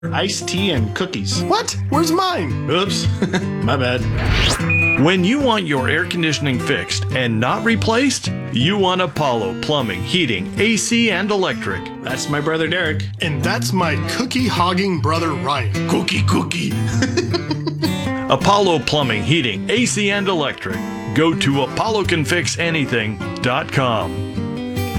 iced tea and cookies. What? Where's mine? Oops, my bad. When you want your air conditioning fixed and not replaced, you want Apollo Plumbing, Heating, AC, and Electric. That's my brother Derek. And that's my cookie-hogging brother Ryan. Cookie. Apollo Plumbing, Heating, AC, and Electric. Go to ApolloCanFixAnything.com.